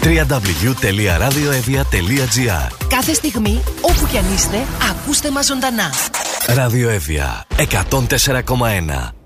www.radioevia.gr. Κάθε στιγμή, όπου κι αν είστε, ακούστε μας ζωντανά. Ράδιο Εύβοια 104,1.